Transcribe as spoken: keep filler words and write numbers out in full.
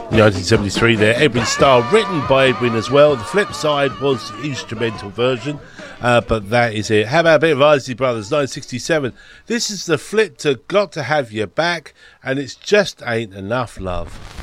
nineteen seventy-three there, Edwin Starr, written by Edwin as well. The flip side was the instrumental version, uh, but that is it. How about a bit of Isley Brothers, nineteen sixty-seven. This is the flip to Got to Have You Back, and it's Just Ain't Enough Love.